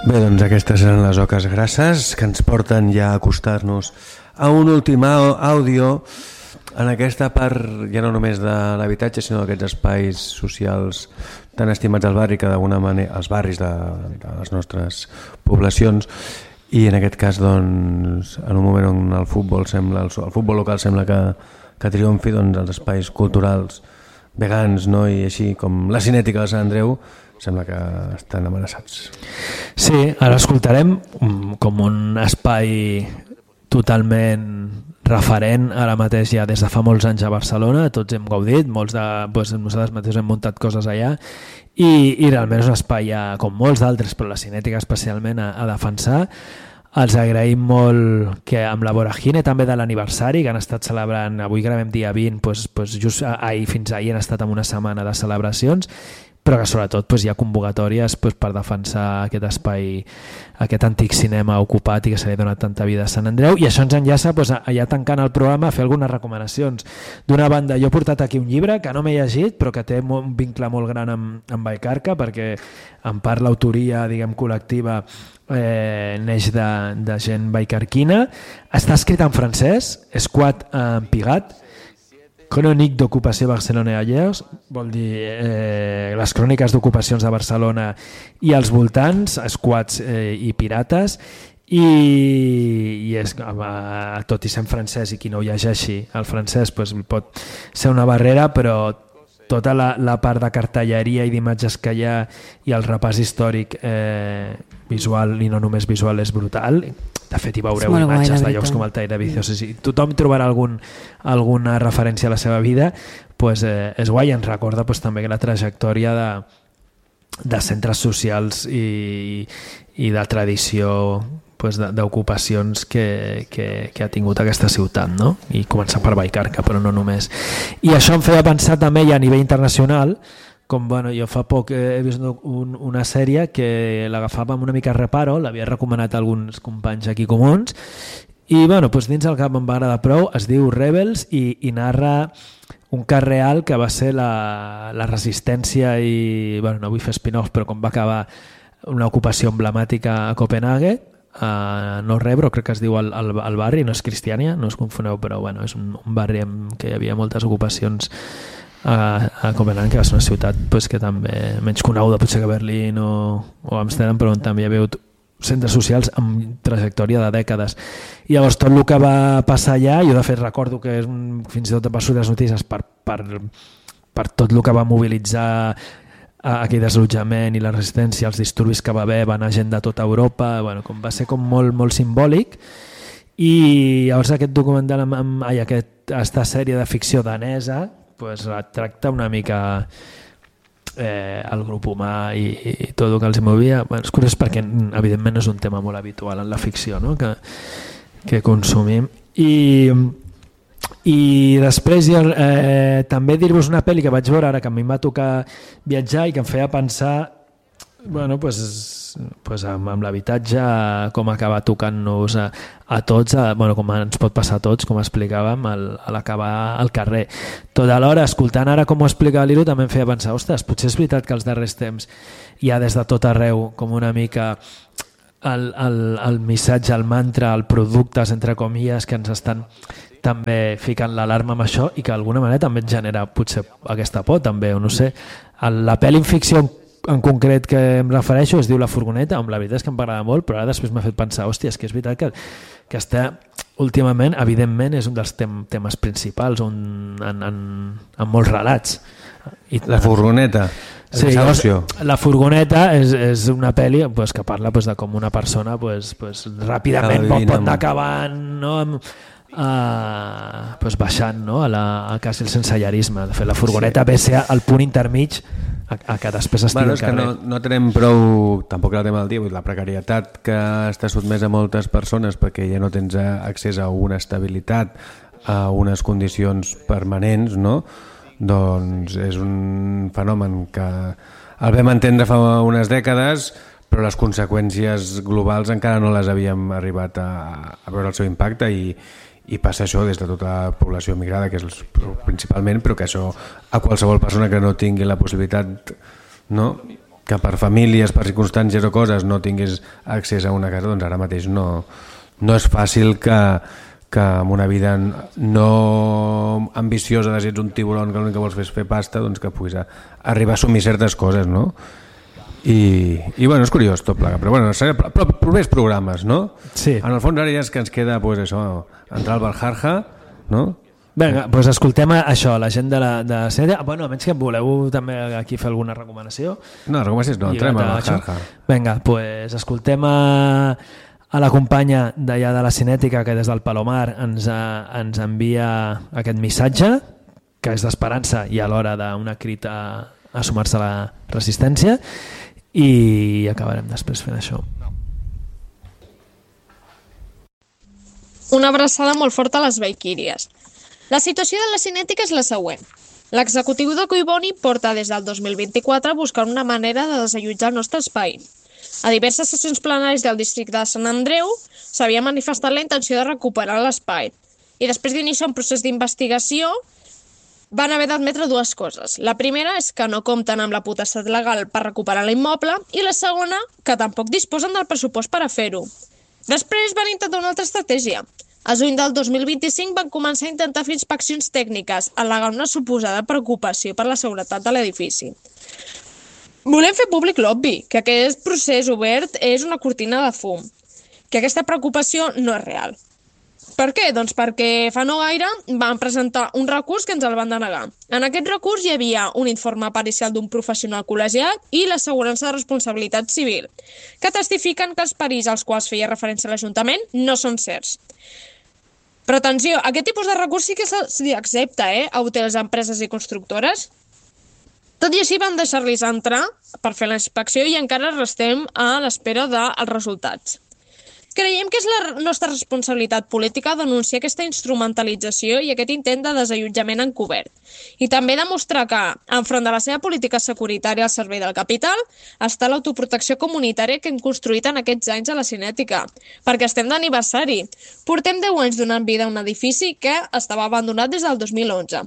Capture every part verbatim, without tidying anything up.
Bé, doncs aquestes eren les oques grasses que ens porten ja a acostar-nos a un últim àudio en aquesta part ja no només de l'habitatge sinó d'aquests espais socials tan estimats al barri que d'alguna manera els barris de, de les nostres poblacions i en aquest cas doncs en un moment on el futbol sembla el, el futbol local sembla que, que triomfi doncs els espais culturals vegans, no? I així com la Cinètica de Sant Andreu sembla que estan amenaçats. Sí, ara escoltarem com un espai totalment referent ara mateix ja des de fa molts anys a Barcelona, tots hem gaudit, molts de, doncs, nosaltres mateixos hem muntat coses allà i, i realment és un espai ja, com molts d'altres, però la Cinètica especialment a, a defensar. Els agraïm molt que amb la Voragine també de l'aniversari que han estat celebrant, avui gravem dia vint, doncs, doncs just ahir fins ahir han estat en una setmana de celebracions, però que sobretot doncs, hi ha convocatòries doncs, per defensar aquest espai, aquest antic cinema ocupat i que se li ha donat tanta vida a Sant Andreu, i això ens enllaça doncs, allà tancant el programa a fer algunes recomanacions. D'una banda, jo he portat aquí un llibre que no m'he llegit però que té un vincle molt gran amb, amb Vallcarca perquè en part l'autoria diguem col·lectiva eh, neix de, de gent vallcarquina, està escrit en francès, Esquat en Pigat, Crònic d'ocupació Barcelona i Alleus, vol dir eh, les cròniques d'ocupacions de Barcelona i els voltants, esquats eh, i pirates, i, i és, a, tot i ser en francès i qui no ho llegeixi el francès pues, pot ser una barrera, però tota la, la part de cartelleria i d'imatges que hi ha i el repàs històric eh, visual i no només visual és brutal. De fet hi veureu imatges de llocs com el Taire Viciós. Si tothom trobarà algun, alguna referència a la seva vida, pues, eh, és guai, ens recorda pues, també la trajectòria de, de centres socials i, i de tradició pues, d'ocupacions que, que, que ha tingut aquesta ciutat, no? I començar per Vallcarca, però no només. I això em feia pensar també ja a nivell internacional, com bueno, jo fa poc he vist un, una sèrie que l'agafava amb una mica reparo, l'havia recomanat a alguns companys aquí comuns, i bueno, doncs dins el cap em va agradar prou, es diu Rebels i, i narra un cas real que va ser la, la resistència i, bueno, no vull fer spin-off, però com va acabar una ocupació emblemàtica a Copenhague, a no Rebro, crec que es diu el, el, el barri, no és Cristiania, no us confoneu, però bueno, és un, un barri en què hi havia moltes ocupacions a, a Copenhague, que va ser una ciutat pues, que també menys coneguda potser que Berlín o, o Amsterdam, però on també hi havia centres socials amb trajectòria de dècades. I llavors tot el que va passar allà, jo de fet recordo que és un, fins i tot va sortir les notícies per, per, per tot el que va mobilitzar aquell desallotjament i la resistència, els disturbis que va haver, va anar gent de tota Europa, bueno, com va ser com molt, molt simbòlic. I llavors aquest documental amb, amb ai, aquest, aquesta sèrie de ficció danesa pues, tracta una mica eh, el grup humà i, i tot el que els movia. Bueno, és curiós perquè evidentment no és un tema molt habitual en la ficció, no? que, que consumim. I, i després eh, també dir-vos una pel·li que vaig veure ara que a mi em va tocar viatjar i que em feia pensar bueno, pues, pues amb, amb l'habitatge com acaba tocant-nos a, a tots, a, bueno, com ens pot passar a tots, com explicàvem, al, a l'acabar al carrer. Tot alhora, escoltant ara com ho explica l'Iru, també em feia pensar, ostres, potser és veritat que els darrers temps hi ha des de tot arreu com una mica el, el, el missatge, el mantra, el productes, entre comilles, que ens estan també ficant l'alarma amb això i que d'alguna manera també ens genera potser aquesta por, també, o no sé. La pel·li en ficció en concret que em refereixo es diu La Furgoneta, amb la veritat és que em agrada molt, però ara després m'ha fet pensar, hòstia, és que és veritat que, que està últimament, evidentment, és un dels tem temes principals on, en, en, en molts relats. I, la Furgoneta, sí, llavors, La Furgoneta és, és una pel·li pues, que parla pues, de com una persona pues, pues, ràpidament pot, pot anar acabant, no? amb, Uh, pues baixant no? a, la, a quasi el sensellarisme. De fet, la furgoneta sí. ve a ser el punt intermig a, a que després estigui bueno, al carrer. No, no tenem prou, tampoc el tema del dia, la precarietat que està sotmesa a moltes persones perquè ja no tens accés a una estabilitat, a unes condicions permanents, no? Doncs és un fenomen que el vam entendre fa unes dècades, però les conseqüències globals encara no les havíem arribat a, a veure el seu impacte i i passa això des de tota la població migrada, que és principalment, però que això a qualsevol persona que no tingui la possibilitat, no? que per famílies, per circumstàncies o coses no tinguis accés a una casa, doncs ara mateix no, no és fàcil que, que amb una vida no ambiciosa de si ets un tiburon que l'únic que vols fer és fer pasta, doncs que puguis a, arribar a assumir certes coses, no? I, i bueno, és curiós tot plegat, però bueno, però propers programes, no? Sí. En el fons ara ja és que ens queda pues, això, entrar al Valharja, no? Vinga, doncs escoltem això, la gent de la, de la sèrie. Bueno, a menys que voleu també aquí fer alguna recomanació. No, recomanacions no, entrem al Valharja. Vinga, doncs escoltem a, a la companya d'allà de la Cinètica que des del Palomar ens, a, ens envia aquest missatge, que és d'esperança i alhora d'una crida a, a sumar-se a la resistència, i acabarem després fent això. Una abraçada molt forta a les Valquíries. La situació de la Cinètica és la següent. L'executiu de Collboni porta des del dos mil vint-i-quatre buscant una manera de desallotjar el nostre espai. A diverses sessions plenàries del districte de Sant Andreu s'havia manifestat la intenció de recuperar l'espai. I després d'iniciar un procés d'investigació van haver d'admetre dues coses. La primera és que no compten amb la potestat legal per recuperar l'immoble i la segona, que tampoc disposen del pressupost per a fer-ho. Després van intentar una altra estratègia. A juny del dos mil vint-i-cinc van començar a intentar fer inspeccions tècniques, al·legant una suposada preocupació per la seguretat de l'edifici. Volem fer públic l'obvi, que aquest procés obert és una cortina de fum, que aquesta preocupació no és real. Per què? Doncs perquè fa no gaire van presentar un recurs que ens el van denegar. En aquest recurs hi havia un informe pericial d'un professional col·legiat i l'assegurança de responsabilitat civil, que testifiquen que els perills als quals feia referència l'Ajuntament no són certs. Però atenció, aquest tipus de recurs sí que s'hi accepta, eh, a hotels, empreses i constructores. Tot i així van deixar-los entrar per fer la inspecció i encara restem a l'espera dels resultats. Creiem que és la nostra responsabilitat política denunciar aquesta instrumentalització i aquest intent de desallotjament encobert. I també demostrar que, enfront de la seva política securitària al servei del capital, està l'autoprotecció comunitària que hem construït en aquests anys a la Cinètica, perquè estem d'aniversari. Portem deu anys donant vida a un edifici que estava abandonat des del dos mil onze.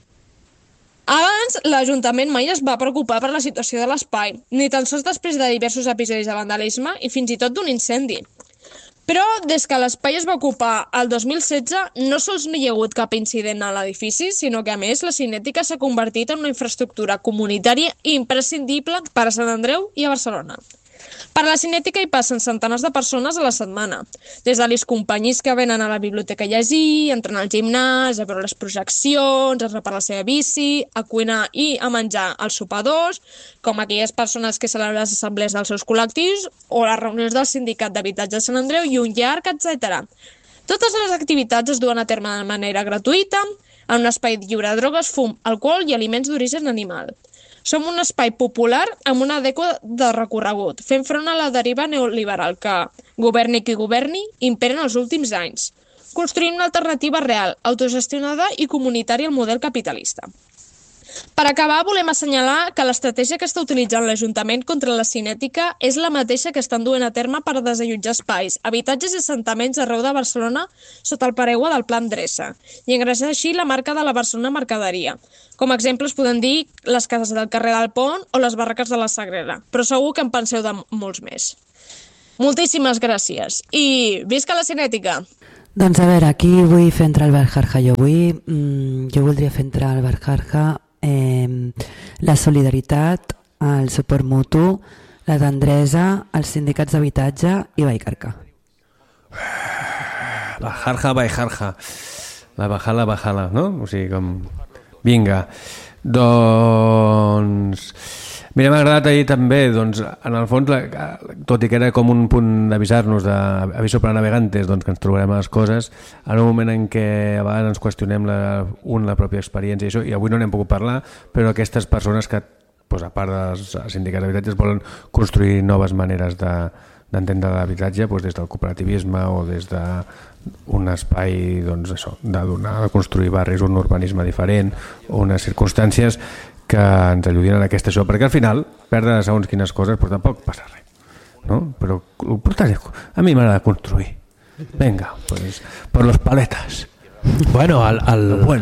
Abans, l'Ajuntament mai es va preocupar per la situació de l'espai, ni tan sols després de diversos episodis de vandalisme i fins i tot d'un incendi. Però, des que l'espai es va ocupar el dos mil setze, no sols no hi ha hagut cap incident a l'edifici, sinó que, a més, la Cinètica s'ha convertit en una infraestructura comunitària imprescindible per a Sant Andreu i a Barcelona. Per la Cinètica hi passen centenars de persones a la setmana, des de les companyies que venen a la biblioteca a llegir, entren al gimnàs, a veure les projeccions, a reparar la seva bici, a cuinar i a menjar els sopadors, com aquelles persones que celebren les assemblees dels seus col·lectius o les reunions del sindicat d'habitatge de Sant Andreu i un llarg, etcètera. Totes les activitats es duen a terme de manera gratuïta, en un espai lliure de drogues, fum, alcohol i aliments d'origen animal. Som un espai popular amb una dècada de recorregut, fent front a la deriva neoliberal que, governi qui governi, imperen els últims anys. Construint una alternativa real, autogestionada i comunitària al model capitalista. Per acabar, volem assenyalar que l'estratègia que està utilitzant l'Ajuntament contra la Cinètica és la mateixa que estan duent a terme per desallotjar espais, habitatges i assentaments arreu de Barcelona sota el paraigua del Pla Endreça i engreixar així la marca de la Barcelona Mercaderia. Com a exemples podem dir les cases del carrer del Pont o les barraques de la Sagrera, però segur que en penseu de molts més. Moltíssimes gràcies i visca la Cinètica! Doncs a veure, aquí vull fer entrar el Valharja jo avui. Mm, jo voldria fer entrar el Valharja eh, la solidaritat, el suport mutu, la tendresa, els sindicats d'habitatge i Vallcarca. La jarja, Vallharja. La bajala, bajala, no? O sigui, com... Vinga. Doncs... Mira, m'ha agradat ahir també, doncs, en el fons, la, tot i que era com un punt d'avisar-nos, d'aviso per a navegantes, doncs, que ens trobarem a les coses, en un moment en què a vegades ens qüestionem la, un, la pròpia experiència i això, i avui no n'hem pogut parlar, però aquestes persones que, doncs, a part dels sindicats d'habitatges, volen construir noves maneres de, d'entendre l'habitatge, doncs, des del cooperativisme o des d'un espai, doncs, això, de donar, de construir barris, un urbanisme diferent, o unes circumstàncies que ens alludin en aquesta això, perquè al final perdre segons quines coses però tampoc passa res, no? Però l'important és, a mi m'agrada construir. Venga, pues por los paletas. Bueno, el, el, los buenos.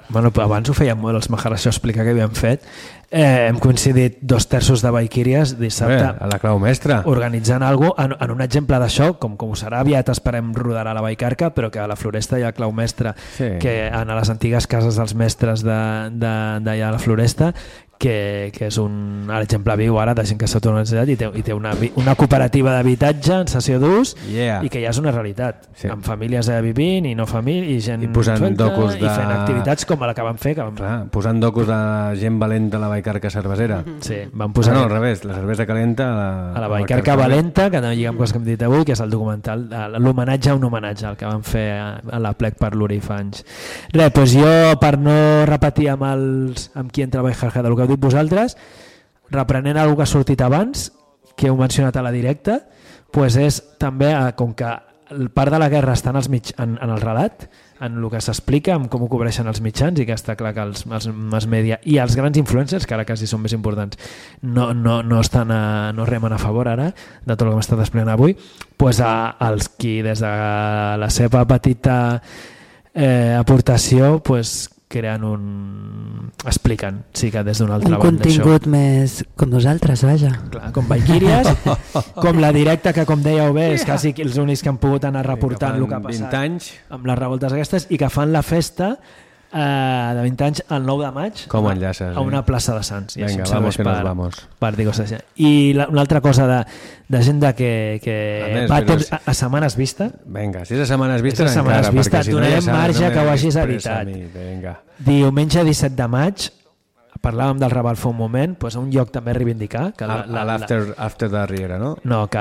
bueno, abans ho feien molt els Maharaja Explica que havíem fet, eh, hem coincidit dos terços de Vaikíries dissabte Bé, a la clau mestra organitzant alguna cosa, en, en un exemple d'això, com, com ho serà aviat, esperem rodar a la Vallcarca, però que a la Floresta hi ha clau mestra, sí. que en les antigues cases dels mestres d'allà de, de, a la Floresta, que, que és un exemple viu ara de gent que s'ha autoritzat i té, i té una, una cooperativa d'habitatge en sessió d'ús, yeah. i que ja és una realitat, sí. amb famílies a vivint i no família, i gent I posant suelta, docus de... i fent activitats com la que van fer, que van... Clar, posant docus de gent valenta a la Vallcarca cervesera. Sí, van posar... Ah, no, al revés, la cervesa calenta a la, a la Vallcarca Valenta, que no lliga amb coses que hem dit avui, que és el documental, l'homenatge a un homenatge, el que van fer a la Plec per l'Uri fa anys. Res, doncs jo, per no repetir amb, els, amb qui entra a Vallcarca del que heu dit vosaltres, reprenent alguna que ha sortit abans, que heu mencionat a la directa, doncs és també, com que el part de la guerra està en, els mig, en, en el relat, en el que s'explica, en com ho cobreixen els mitjans, i que està clar que els, els mass media i els grans influencers, que ara quasi són més importants, no, no, no, estan a, no remen a favor ara de tot el que hem estat explicant avui, doncs a, als qui des de la seva petita eh, aportació pues, creen un... expliquen, sí que des d'una altra un banda. Un contingut això. Més com nosaltres, vaja. Clar, com Vaikíries, com la directa, que com dèieu bé, és quasi els únics que han pogut anar reportant el que ha passat vint anys. Amb les revoltes aquestes, i que fan la festa eh, de vint anys el nou de maig com a, enllaces, a una eh? plaça de Sants. I Venga, vamos que per, nos vamos. Per dir coses. I la, una altra cosa de, de gent de que, que més, va però... temps, a, a setmanes vista. Vinga, si és a setmanes vista, és a setmanes encara, vista, perquè si donarem no ja marge no que ho hagis editat. Vinga. Diumenge disset de maig, parlàvem del Raval fa un moment, doncs un lloc també a reivindicar. Que la, la, l'after after de Riera, no? No, que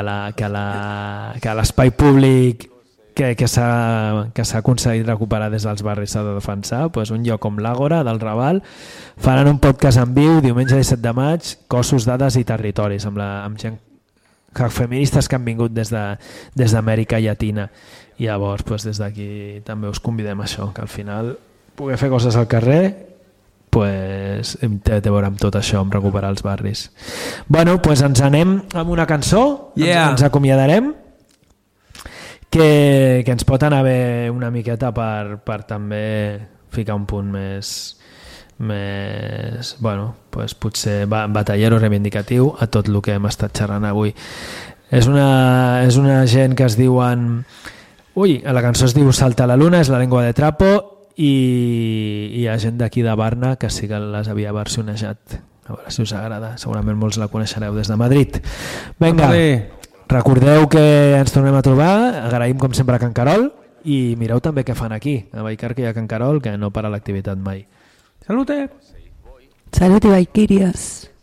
l'espai públic que, que s'ha aconseguit recuperar des dels barris s'ha de defensar, doncs un lloc com l'Àgora del Raval, faran un podcast en viu diumenge disset de maig, cossos, dades i territoris, amb, la, amb gent feministes que han vingut des d'Amèrica de, Llatina. I llavors doncs, des d'aquí també us convidem a això, que al final poder fer coses al carrer pues, té a veure amb tot això, amb recuperar els barris. Bueno, pues ens anem amb una cançó, yeah. ens, ens acomiadarem, que, que ens pot anar bé una miqueta per, per també ficar un punt més, més bueno, pues potser batallero reivindicatiu a tot el que hem estat xerrant avui. És una, és una gent que es diuen... Ui, la cançó es diu Salta la luna, és la llengua de Trapo, i hi ha gent d'aquí de Barna que sí que les havia versionejat. A veure si us agrada, segurament molts la coneixereu des de Madrid. Vinga, recordeu que ens tornem a trobar, agraïm com sempre a Can Carol, i mireu també què fan aquí, a Vallcarca i a Can Carol, que no para l'activitat mai. Salute! Salut i Vaikíries!